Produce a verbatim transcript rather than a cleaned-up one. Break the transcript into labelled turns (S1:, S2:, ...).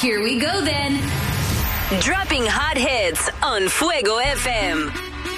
S1: Here we go then.
S2: Dropping hot hits on Fuego F M.